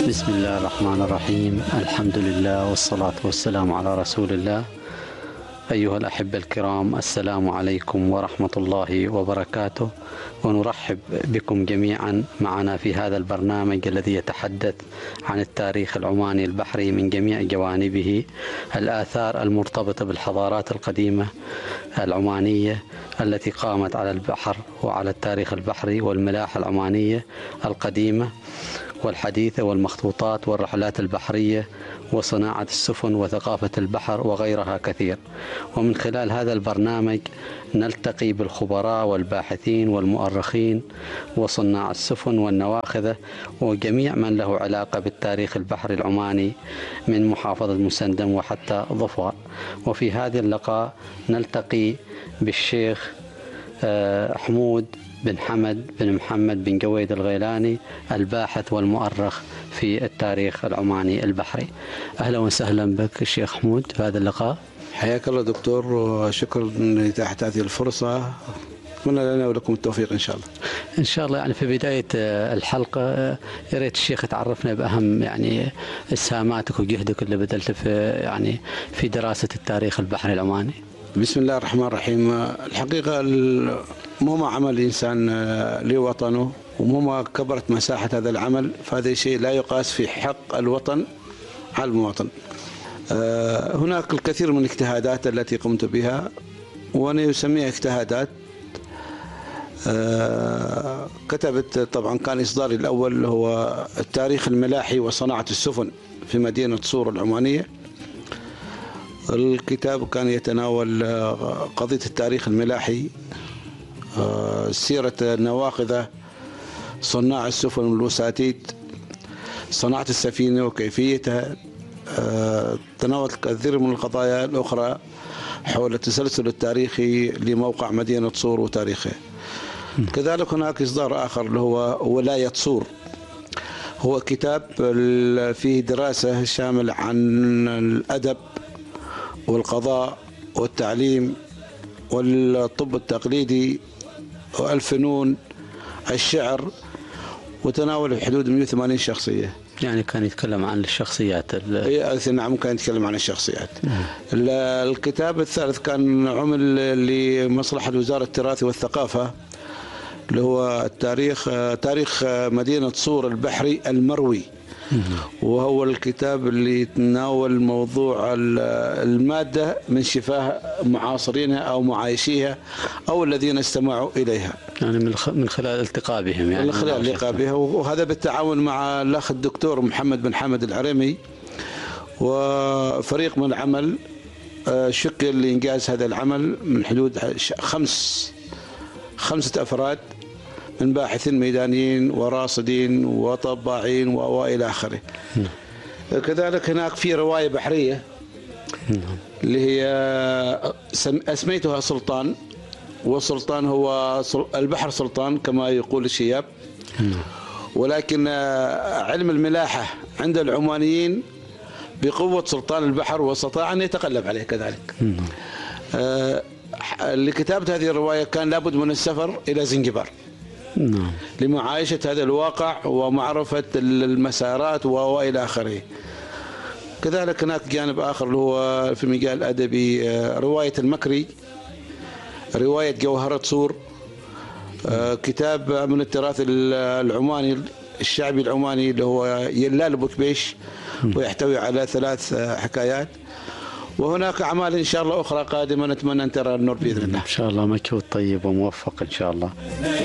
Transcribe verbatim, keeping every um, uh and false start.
بسم الله الرحمن الرحيم. الحمد لله والصلاة والسلام على رسول الله. أيها الأحبة الكرام، السلام عليكم ورحمة الله وبركاته، ونرحب بكم جميعا معنا في هذا البرنامج الذي يتحدث عن التاريخ العماني البحري من جميع جوانبه، الآثار المرتبطة بالحضارات القديمة العمانية التي قامت على البحر وعلى التاريخ البحري، والملاحة العمانية القديمة والحديثة، والمخطوطات والرحلات البحرية وصناعة السفن وثقافة البحر وغيرها كثير. ومن خلال هذا البرنامج نلتقي بالخبراء والباحثين والمؤرخين وصناع السفن والنواخذة وجميع من له علاقة بالتاريخ البحري العماني من محافظة مسندم وحتى ظفار. وفي هذا اللقاء نلتقي بالشيخ حمود بن حمد بن محمد بن جويد الغيلاني، الباحث والمؤرخ في التاريخ العماني البحري. أهلا وسهلا بك الشيخ حمود في هذا اللقاء. حياك الله دكتور، وشكرا لإتاحة هذه الفرصة. أتمنى لنا ولكم التوفيق إن شاء الله. إن شاء الله. يعني في بداية الحلقة يا ريت الشيخ تعرفنا بأهم يعني إسهاماتك وجهدك اللي بذلت في يعني في دراسة التاريخ البحري العماني. بسم الله الرحمن الرحيم. الحقيقة مو ما عمل الإنسان لوطنه ومو ما كبرت مساحة هذا العمل، فهذا شيء لا يقاس في حق الوطن على المواطن. هناك الكثير من الاجتهادات التي قمت بها، وأنا يسميها اجتهادات. كتبت طبعا، كان إصداري الأول هو التاريخ الملاحي وصناعة السفن في مدينة صور العمانية. الكتاب كان يتناول قضية التاريخ الملاحي، سيرة النواخذة، صناع السفن والوساتيد، صناعة السفينة وكيفيتها. تناولت كثير من القضايا الأخرى حول التسلسل التاريخي لموقع مدينة صور وتاريخه. كذلك هناك إصدار آخر اللي هو ولاية صور، هو كتاب فيه دراسة شاملة عن الأدب والقضاء والتعليم والطب التقليدي والفنون، الشعر، وتناول بحدود مئة وثمانين شخصية. يعني كان يتكلم عن الشخصيات. نعم، كان يتكلم عن الشخصيات. الكتاب الثالث كان عمل لمصلحة وزارة التراث والثقافة، اللي هو التاريخ تاريخ مدينة صور البحري المروي، وهو الكتاب اللي يتناول موضوع المادة من شفاه معاصرينها أو معايشيها أو الذين استمعوا إليها، يعني من خلال التقاء بهم، يعني من خلال اللقاء بها. وهذا بالتعاون مع الأخ الدكتور محمد بن حمد العريمي، وفريق من العمل شكل لإنجاز هذا العمل من حدود خمس خمسة أفراد من باحثين ميدانيين وراصدين وطباعين وإلى آخره. كذلك هناك في رواية بحرية اللي هي أسميتها سلطان، والسلطان هو البحر سلطان كما يقول الشياب، ولكن علم الملاحة عند العمانيين بقوة سلطان البحر واستطاع أن يتقلب عليه كذلك. لكتابة هذه الرواية كان لابد من السفر إلى زنجبار لمعايشة هذا الواقع ومعرفة المسارات وإلى آخره. كذلك هناك جانب آخر اللي هو في المجال الأدبي، رواية المكري، رواية جوهرة صور، كتاب من التراث العماني الشعبي العماني اللي هو يلال بوكبيش، ويحتوي على ثلاث حكايات. وهناك أعمال إن شاء الله أخرى قادمة نتمنى أن ترى النور بإذن الله. إن شاء الله مجهود طيب وموفق إن شاء الله.